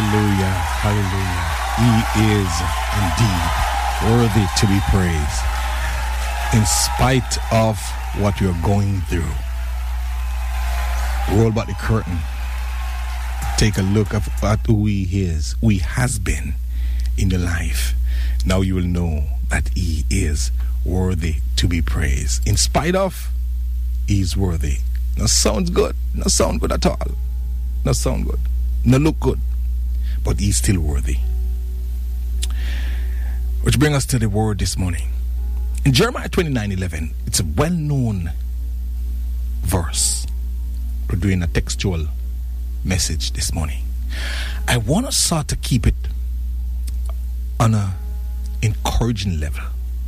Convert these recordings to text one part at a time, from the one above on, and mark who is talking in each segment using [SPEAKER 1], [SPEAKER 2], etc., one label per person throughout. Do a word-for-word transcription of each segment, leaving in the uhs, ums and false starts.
[SPEAKER 1] Hallelujah, hallelujah. He is indeed worthy to be praised. In spite of what you're going through, roll back the curtain. Take a look at, at who he is, who he has been in your life. Now you will know that he is worthy to be praised. In spite of, he's worthy. Now sounds good. No sound good at all. No sound good. No look good. But he's still worthy. Which brings us to the word this morning. In Jeremiah twenty-nine eleven, it's a well-known verse. We're doing a textual message this morning. I want us sort to keep it on a encouraging level.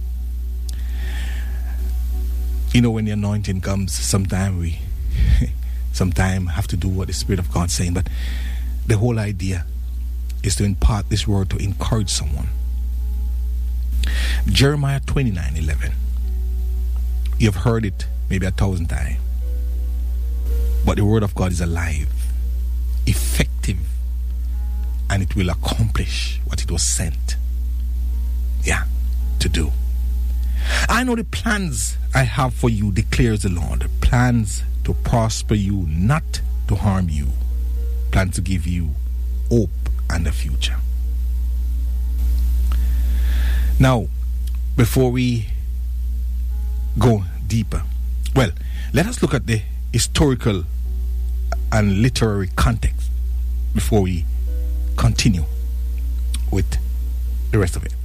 [SPEAKER 1] You know, when the anointing comes, sometimes we sometimes have to do what the Spirit of God is saying, but the whole idea is to impart this word to encourage someone. Jeremiah twenty-nine eleven. You've heard it maybe a thousand times, but the word of God is alive, effective, and it will accomplish what it was sent, yeah, to do. I know the plans I have for you, declares the Lord. Plans to prosper you, not to harm you. Plans to give you hope and a future. Now, before we go deeper, well, let us look at the historical and literary context before we continue with the rest of it.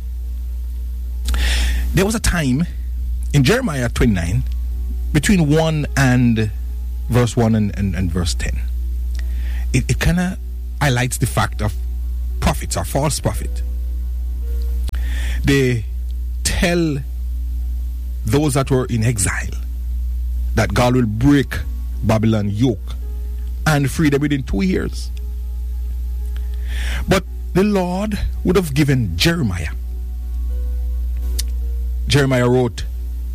[SPEAKER 1] There was a time in Jeremiah twenty-nine, between one and verse one and, and, and verse ten. It, it kind of highlights the fact of prophets or false prophet. They tell those that were in exile that God will break Babylon's yoke and free them within two years. But the Lord would have given Jeremiah. Jeremiah wrote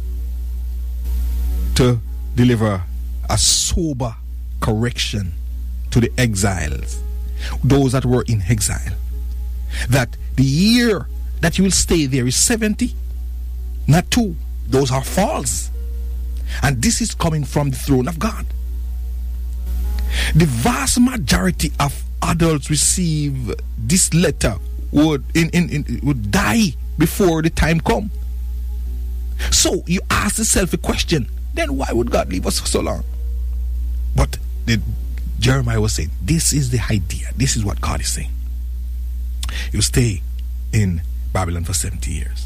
[SPEAKER 1] to deliver a sober correction to the exiles, those that were in exile, that the year that you will stay there is seventy, not two. Those are false. And this is coming from the throne of God. The vast majority of adults receive this letter would in, in, in would die before the time come. So you ask yourself a question, then why would God leave us for so long? But the, Jeremiah was saying, this is the idea. This is what God is saying. You stay in Babylon for seventy years.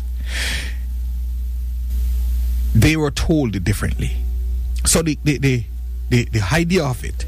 [SPEAKER 1] They were told it differently. So the, the, the, the, the idea of it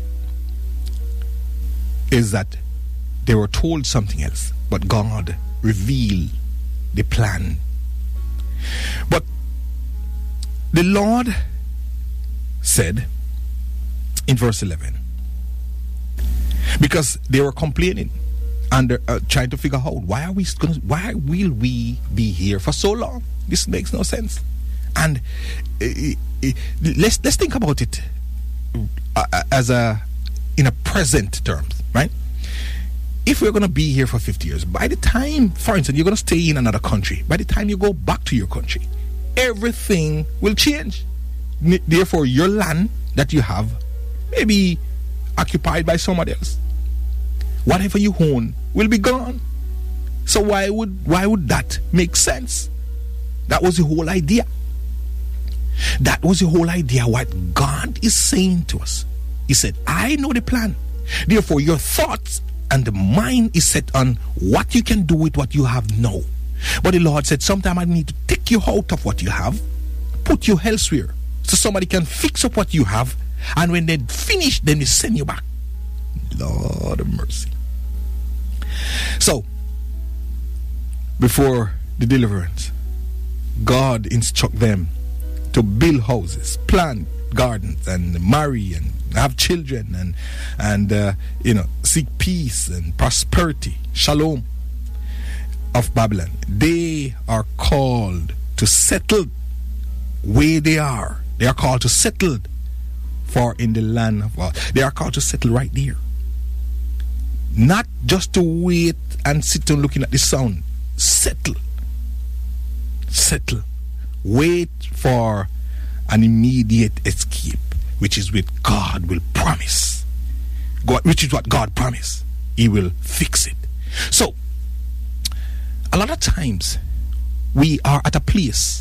[SPEAKER 1] is that they were told something else, but God revealed the plan. But the Lord said in verse eleven, because they were complaining and uh, trying to figure out why are we gonna, why will we be here for so long? This makes no sense. And uh, uh, let's let's think about it uh, as a in a present terms, right? If we're going to be here for fifty years, by the time, for instance, you're going to stay in another country, by the time you go back to your country, everything will change. N- therefore, your land that you have may be occupied by somebody else. Whatever you own will be gone. So why would why would that make sense? That was the whole idea. That was the whole idea. What God is saying to us. He said, I know the plan. Therefore, your thoughts and the mind is set on what you can do with what you have now. But the Lord said, sometime I need to take you out of what you have, put you elsewhere, so somebody can fix up what you have, and when they finish, then they send you back. Lord of mercy. So, before the deliverance, God instruct them to build houses, plant gardens, and marry and have children, and and uh, you know, seek peace and prosperity, shalom of Babylon. They are called to settle where they are. They are called to settle for in the land of God. They are called to settle right there. Not just to wait and sit and looking at the sound. Settle. Settle. Wait for an immediate escape, which is what God will promise. God, which is what God promised. He will fix it. So, a lot of times, we are at a place,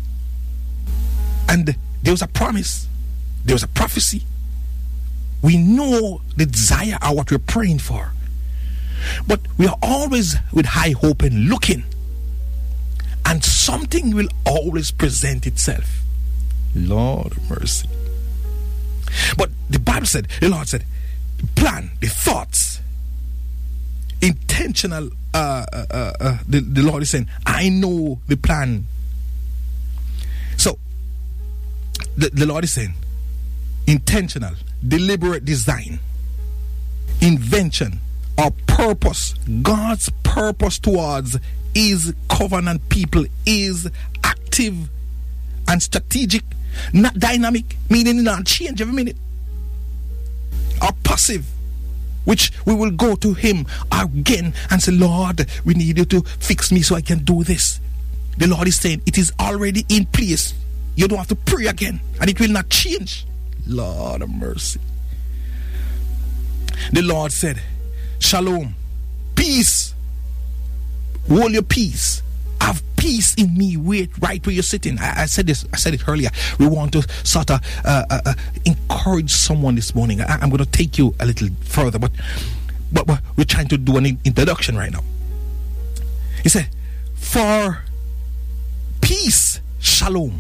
[SPEAKER 1] and there was a promise, there was a prophecy. We know the desire or what we're praying for. But we are always with high hope and looking. And something will always present itself. Lord of mercy. But the Bible said, the Lord said, plan, the thoughts, intentional, uh, uh, uh, uh, the, the Lord is saying, I know the plan. So, the, the Lord is saying, intentional, deliberate design, invention, or purpose. God's purpose towards His covenant people is active and strategic, not dynamic, meaning not change every minute, or passive, which we will go to Him again and say, Lord, we need you to fix me so I can do this. The Lord is saying it is already in place. You don't have to pray again, and it will not change. Lord of mercy. The Lord said, Shalom, peace. Hold your peace. Have peace in me. Wait right where you're sitting. I, I said this. I said it earlier. We want to sort of uh, uh, uh, encourage someone this morning. I, I'm going to take you a little further, but, but but we're trying to do an in- introduction right now. He said, "For peace, shalom,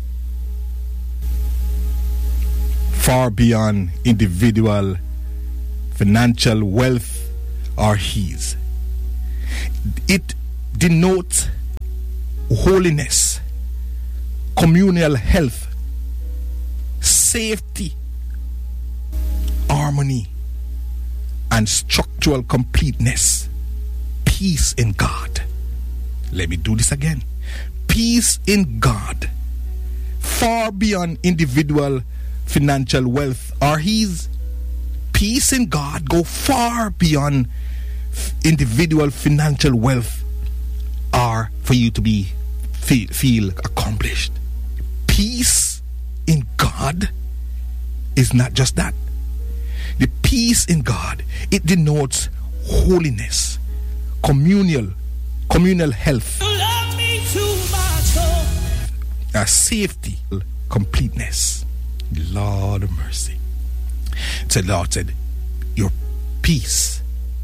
[SPEAKER 1] far beyond individual financial wealth or his. It denotes holiness, communal health, safety, harmony, and structural completeness. Peace in God." Let me do this again. Peace in God, far beyond individual financial wealth or his. Peace in God go far beyond individual financial wealth or for you to be feel, feel accomplished. Peace in God is not just that. The peace in God, it denotes holiness, communal, communal health,
[SPEAKER 2] love me too much, oh.
[SPEAKER 1] uh, safety, completeness. Lord of mercy. So the Lord said, your peace,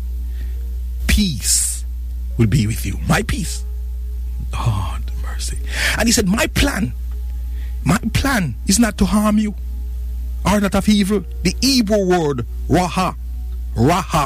[SPEAKER 1] peace will be with you. My peace. Lord of mercy. And he said, my plan, my plan is not to harm you or not of evil. The Hebrew word raha, raha,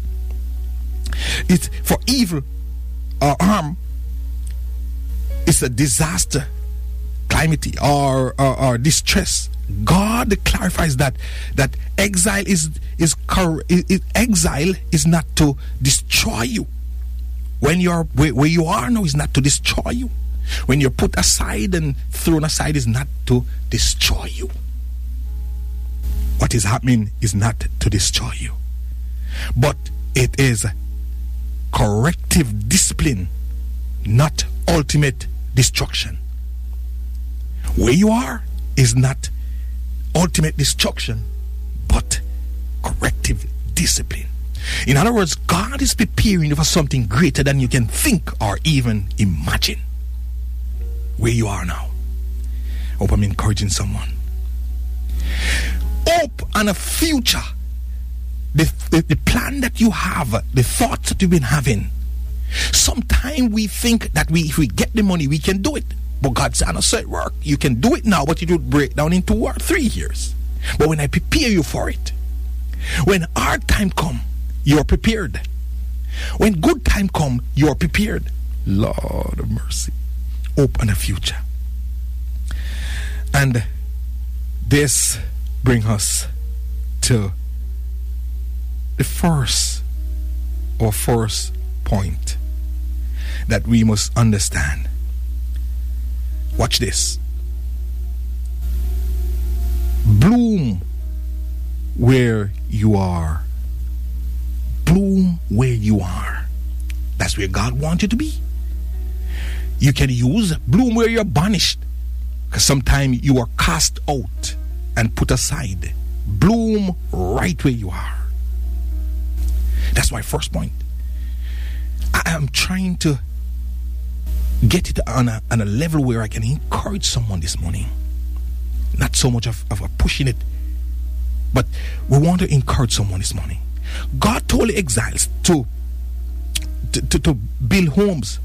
[SPEAKER 1] it's for evil or harm. It's a disaster, calamity, or, or, or distress. God clarifies that that exile is is, cor- is exile is not to destroy you. When you're where, where you are now is not to destroy you. When you're put aside and thrown aside is not to destroy you. What is happening is not to destroy you, but it is corrective discipline, not ultimate destruction. Where you are is not ultimate destruction, but corrective discipline. In other words, God is preparing you for something greater than you can think or even imagine. Where you are now. Hope I'm encouraging someone. Hope and a future. The, the, the plan that you have, the thoughts that you've been having. Sometimes we think that we, if we get the money, we can do it. But God said, I said, work. You can do it now, but it will break down in two or three years. But when I prepare you for it, when hard time come, you're prepared. When good time come, you're prepared. Lord of mercy. Hope and a future. And this brings us to the first or first point that we must understand. Watch this. Bloom where you are. Bloom bloom where you are. That's where God wants you to be. You can use bloom where you're banished, because sometimes you are cast out and put aside. Bloom right where you are. That's my first point. I am trying to get it on a, on a level where I can encourage someone this morning. Not so much of, of pushing it, but we want to encourage someone this morning. God told the exiles to, to, to, to build homes,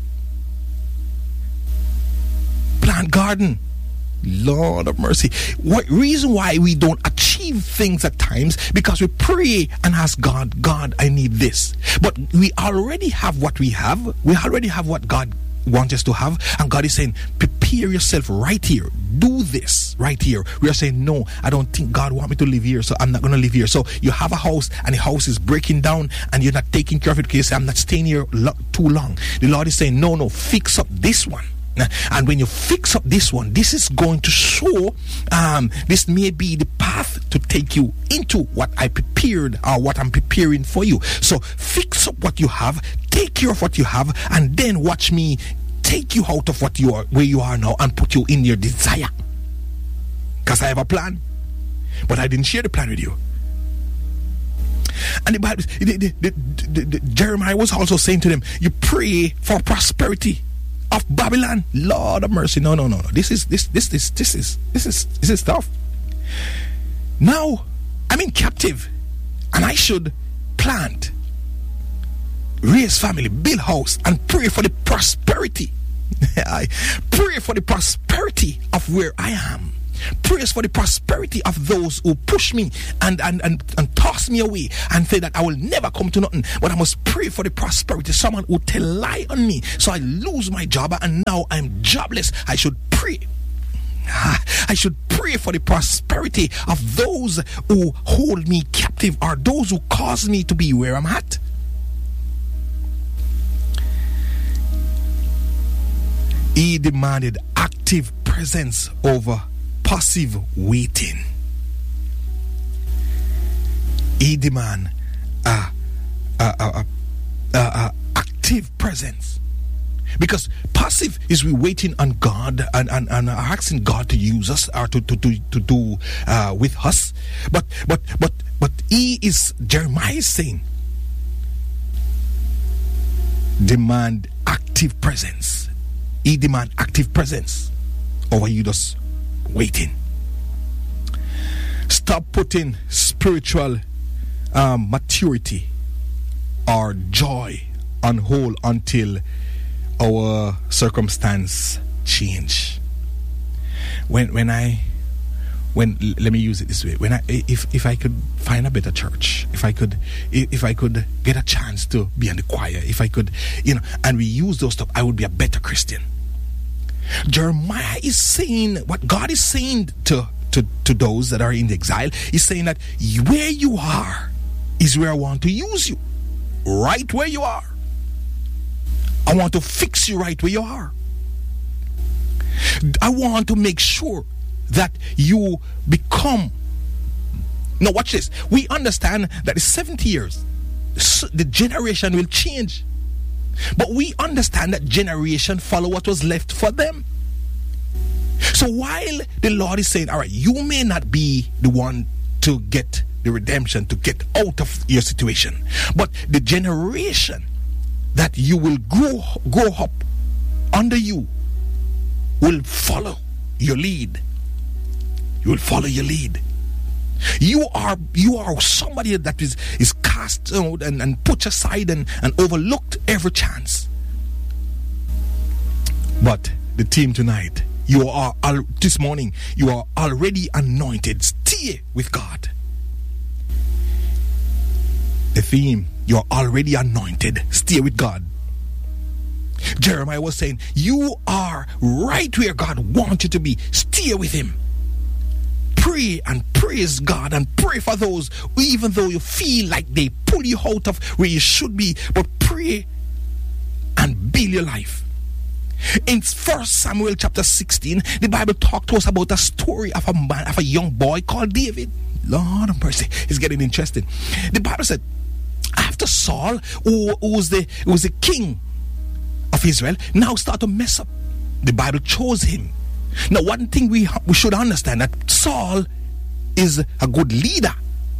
[SPEAKER 1] plant garden. Lord of mercy. What reason why we don't achieve things at times? Because we pray and ask God, God, I need this. But we already have what we have. We already have what God wants us to have. And God is saying, prepare yourself right here. Do this right here. We are saying, no, I don't think God wants me to live here, so I'm not going to live here. So you have a house and the house is breaking down and you're not taking care of it because you say, I'm not staying here lo- too long. The Lord is saying, no, no, fix up this one. And when you fix up this one, this is going to show, um, this may be the path to take you into what I prepared or what I'm preparing for you. So fix up what you have, take care of what you have, and then watch me take you out of what you are, where you are now, and put you in your desire. Because I have a plan, but I didn't share the plan with you. And the Bible, the, the, the, the, the, Jeremiah was also saying to them, you pray for prosperity of Babylon. Lord of mercy. No, no, no, no. This is this this this this is this is this is tough. Now I'm in captive and I should plant, raise family, build house, and pray for the prosperity. I pray for the prosperity of where I am. Praise for the prosperity of those who push me and, and, and, and toss me away and say that I will never come to nothing. But I must pray for the prosperity. Someone who tell lie on me, so I lose my job and now I'm jobless. I should pray. I should pray for the prosperity of those who hold me captive or those who cause me to be where I'm at. He demanded active presence over passive waiting. He demand a, a, a, a, a active presence, because passive is we waiting on God and, and, and asking God to use us or to to, to, to do uh, with us. But but but but he is Jeremiah is saying demand active presence. He demand active presence over you just waiting. Stop putting spiritual um, maturity or joy on hold until our circumstance change. When when I when let me use it this way. When I if if I could find a better church, if I could if I could get a chance to be in the choir, if I could, you know, and we use those stuff, I would be a better Christian. Jeremiah is saying what God is saying to, to, to those that are in the exile. He's saying that where you are is where I want to use you. Right where you are. I want to fix you right where you are. I want to make sure that you become. Now watch this. We understand that in seventy years, the generation will change. But we understand that generation follow what was left for them. So while the Lord is saying, all right, you may not be the one to get the redemption, to get out of your situation, but the generation that you will grow, grow up under you will follow your lead. You will follow your lead. You are you are somebody that is, is cast out and, and put aside and, and overlooked every chance. But the team tonight, you are this morning, you are already anointed. Stay with God. The theme, you are already anointed. Stay with God. Jeremiah was saying, you are right where God wants you to be. Stay with Him. Pray and praise God and pray for those who, even though you feel like they pull you out of where you should be, but pray and build your life. In First Samuel chapter sixteen, the Bible talked to us about a story of a man, of a young boy called David. Lord of mercy, it's getting interesting. The Bible said, after after Saul, who, who was the who was the king of Israel, now start to mess up. The Bible chose him. Now, one thing we we should understand, that Saul is a good leader.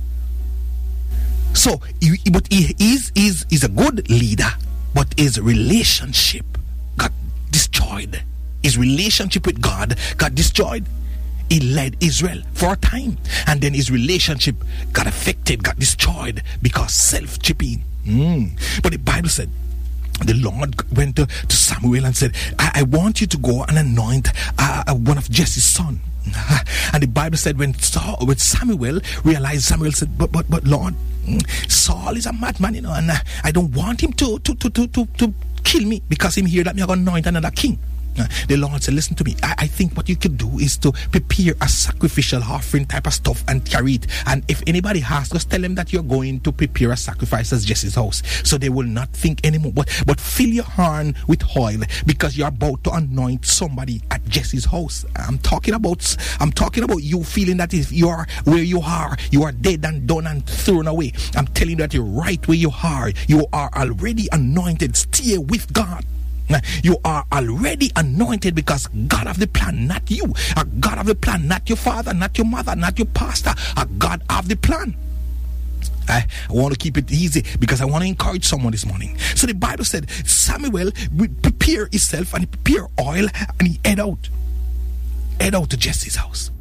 [SPEAKER 1] So, he, but he is is is a good leader, but his relationship got destroyed. His relationship with God got destroyed. He led Israel for a time, and then his relationship got affected, got destroyed because self-chipping. Mm. But the Bible said, the Lord went to, to Samuel and said, I, I want you to go and anoint uh, one of Jesse's son. And the Bible said, when Saul, when Samuel realized, Samuel said, but but but Lord, Saul is a madman, you know, and uh, I don't want him to to to to to, to kill me, because him here that me are going to anoint another king. Uh, the Lord said, listen to me, I, I think what you could do is to prepare a sacrificial offering type of stuff and carry it, and if anybody asks, just tell them that you're going to prepare a sacrifice at Jesse's house, so they will not think anymore. But but fill your horn with oil, because you're about to anoint somebody at Jesse's house. I'm talking about I'm talking about you feeling that if you are where you are, you are dead and done and thrown away. I'm telling you that you're right where you are. You are already anointed. Stay with God. You are already anointed, because God of the plan, not you. A God of the plan, not your father, not your mother, not your pastor. A God of the plan. I want to keep it easy, because I want to encourage someone this morning. So the Bible said Samuel would prepare himself, and he prepare oil, and he head out. Head out to Jesse's house.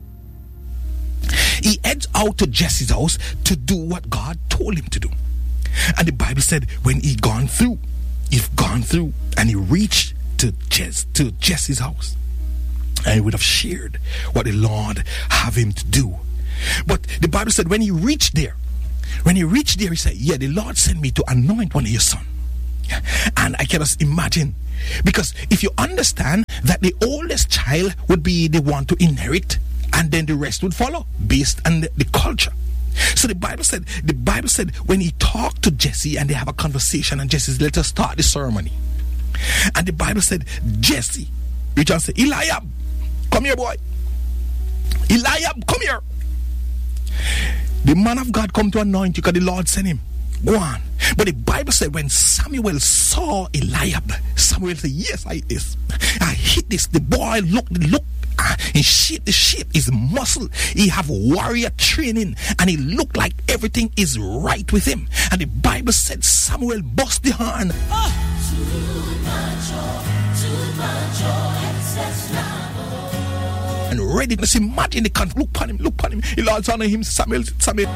[SPEAKER 1] He heads out to Jesse's house to do what God told him to do. And the Bible said when he gone through, He's gone through and he reached to, Jess, to Jesse's house, and he would have shared what the Lord have him to do. But the Bible said when he reached there, when he reached there, he said, yeah, the Lord sent me to anoint one of your sons. And I can just imagine, because if you understand that the oldest child would be the one to inherit, and then the rest would follow based on the, the culture. So the Bible said, the Bible said when he talked to Jesse and they have a conversation, and Jesse said, let us start the ceremony. And the Bible said, Jesse, you just say, Eliab, come here, boy. Eliab, come here. The man of God come to anoint you, because the Lord sent him. Go on. But the Bible said when Samuel saw Eliab, Samuel said, yes, I is. I hit this. The boy looked, look. He shape the shape, his muscle, he have warrior training, and he looked like everything is right with him. And the Bible said Samuel bust the horn. Oh. And ready to imagine the country. Look upon him, look upon him. He Lord's honor him, Samuel, Samuel.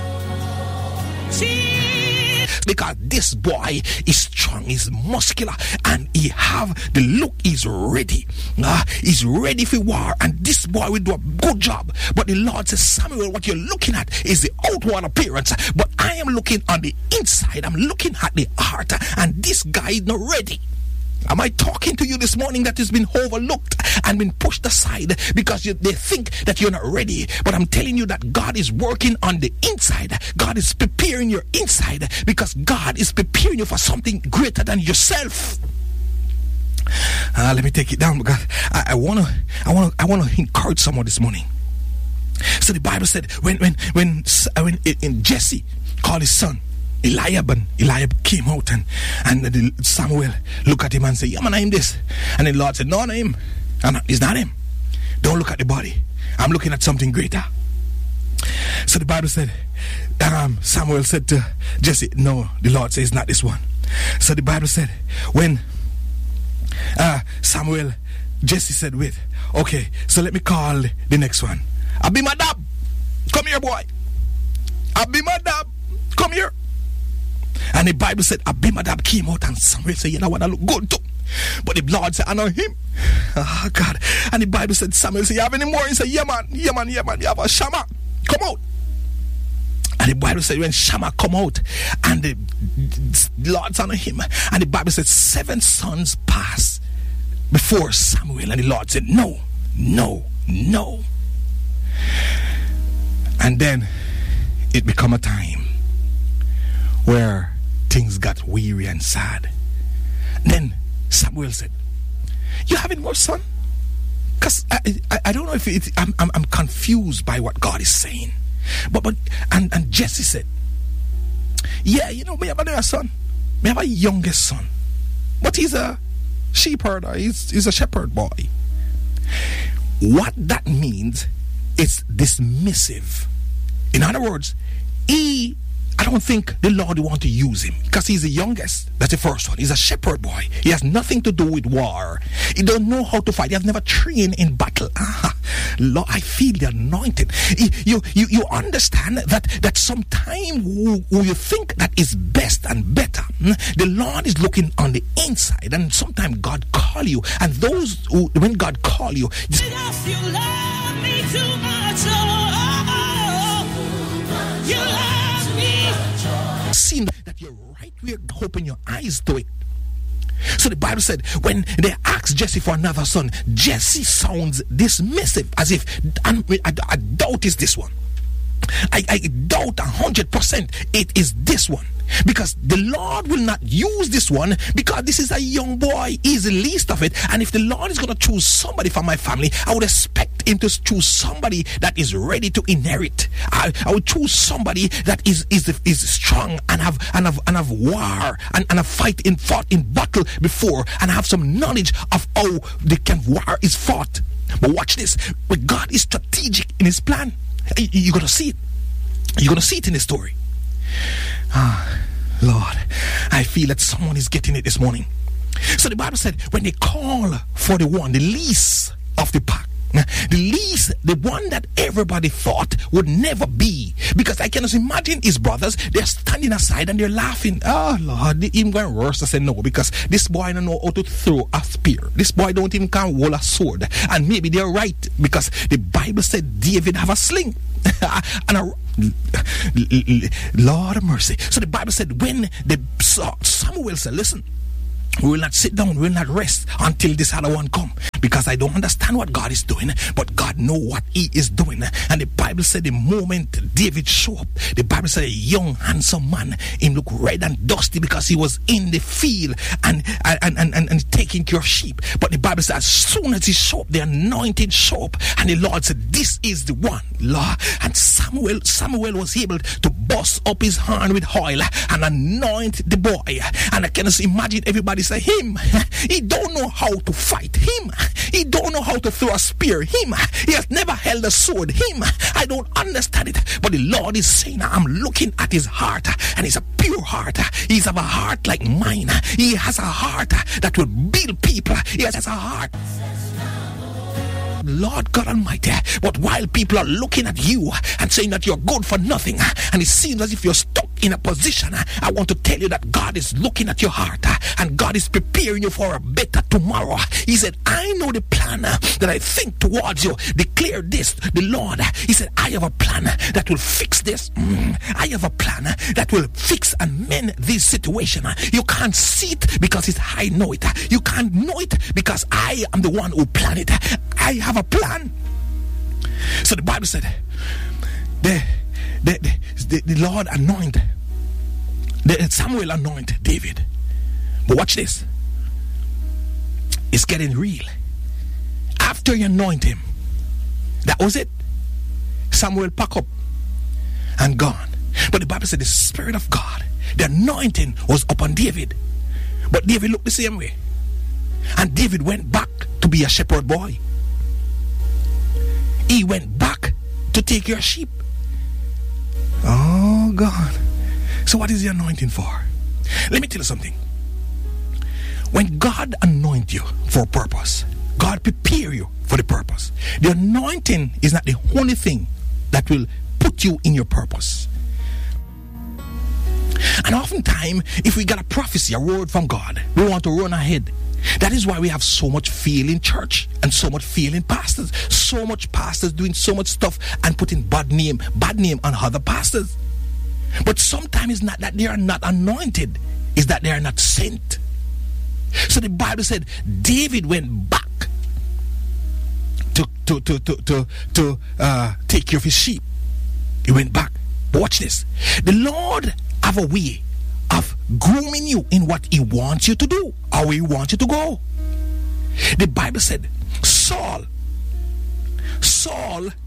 [SPEAKER 1] See? Because this boy is strong, he's muscular, and he have the look, he's ready. Uh, he's ready for war, and this boy will do a good job. But the Lord says, Samuel, what you're looking at is the outward appearance, but I am looking on the inside. I'm looking at the heart, and this guy is not ready. Am I talking to you this morning that has been overlooked and been pushed aside because you, they think that you're not ready? But I'm telling you that God is working on the inside. God is preparing your inside, because God is preparing you for something greater than yourself. Uh, let me take it down, because I want to, I want to, I want to encourage someone this morning. So the Bible said when, when, when, when in Jesse called his son Eliab, and Eliab came out, and, and the Samuel looked at him and said, yeah, man, I'm this. And the Lord said, no, not him. And it's not him. Don't look at the body. I'm looking at something greater. So the Bible said, um, Samuel said to Jesse, no, the Lord says not this one. So the Bible said, when uh, Samuel, Jesse said, wait, okay, so let me call the next one. Abimadab, come here, boy. Abimadab, come here. And the Bible said Abimadab came out, and Samuel said, you know what, I look good too. But the Lord said, I know him. Oh God. And the Bible said, Samuel said, you have any more? He said, yeah man, yeah man, yeah man, you have a Shammah. Come out. And the Bible said when Shammah come out, and the, the Lord's honor him, and the Bible said seven sons passed before Samuel, and the Lord said, no, no, no. And then it become a time where things got weary and sad. Then Samuel said, you having more son? Because I, I, I don't know if it, I'm, I'm, I'm confused by what God is saying. But, but and, and Jesse said, Yeah, you know, we have another son. We have a youngest son. But he's a sheep herder. He's, he's a shepherd boy. What that means is dismissive. In other words, he, I don't think the Lord want to use him because he's the youngest. That's the first one. He's a shepherd boy. He has nothing to do with war. He don't know how to fight. He has never trained in battle. Ah, Lord, I feel the anointing. You, you, you understand that that sometime who, who you think that is best and better, the Lord is looking on the inside, and sometimes God call you, and those who, when God call you, just,
[SPEAKER 2] You love me too much. Oh, you love me.
[SPEAKER 1] seem that you're right where open your eyes to it. So the Bible said when they asked Jesse for another son, Jesse sounds dismissive, as if I, I, I doubt it's this one. I, I doubt a hundred percent it is this one, because the Lord will not use this one, because this is a young boy. He's the least of it, and if the Lord is going to choose somebody from my family, I would expect him to choose somebody that is ready to inherit. I, I would choose somebody that is is is strong and have and have and have war and, and have fight in fought in battle before, and have some knowledge of how the kind of war is fought. But watch this, but God is strategic in his plan. You're going to see it. You're going to see it in the story. Ah, Lord, I feel that someone is getting it this morning. So the Bible said when they call for the one, the least of the pack, the least, the one that everybody thought would never be, because I can just imagine his brothers, they're standing aside and they're laughing. Oh Lord, they even going worse to say no, because this boy don't know how to throw a spear. This boy don't even can hold a sword. And maybe they're right, because the Bible said David have a sling and a Lord of mercy. So the Bible said when they saw, Samuel said, listen, we will not sit down, we will not rest until this other one come, because I don't understand what God is doing, but God know what he is doing. And the Bible said the moment David showed up, the Bible said a young handsome man, him look red and dusty because he was in the field and and, and, and, and taking care of sheep. But the Bible said as soon as he showed up, the anointing showed up, and the Lord said, this is the one, Lord. And Samuel Samuel was able to bust up his hand with oil and anoint the boy. And I can just imagine everybody say, him, he don't know how to fight. Him, he don't know how to throw a spear. Him, he has never held a sword. Him, I don't understand it. But the Lord is saying, I'm looking at his heart, and it's a pure heart. He's of a heart like mine. He has a heart that will build people. He has a heart, Lord God Almighty. But while people are looking at you and saying that you're good for nothing, and it seems as if you're stuck in a position, I want to tell you that God is looking at your heart, and God is preparing you for a better tomorrow. He said, I know the plan that I think towards you. Declare this, the Lord. He said, I have a plan that will fix this. Mm, I have a plan that will fix and mend this situation. You can't see it because it's I know it. You can't know it because I am the one who planned it. I have a plan. So the Bible said, the the the, the Lord anointed, the Samuel anointed David. But watch this. It's getting real. After you anoint him, that was it. Samuel packed up and gone. But the Bible said the Spirit of God, the anointing was upon David. But David looked the same way. And David went back to be a shepherd boy. He went back to take care of sheep. Oh God. So what is the anointing for? Let me tell you something. When God anoints you for a purpose, God prepare you for the purpose. The anointing is not the only thing that will put you in your purpose. And oftentimes, if we got a prophecy, a word from God, we want to run ahead. That is why we have so much fear in church and so much fear in pastors. So much pastors doing so much stuff and putting bad name, bad name on other pastors. But sometimes it's not that they are not anointed, it's that they are not sent. So the Bible said David went back to to to to to, to uh, take care of his sheep. He went back. But watch this. The Lord have a way of grooming you in what he wants you to do, or where he wants you to go. The Bible said Saul Saul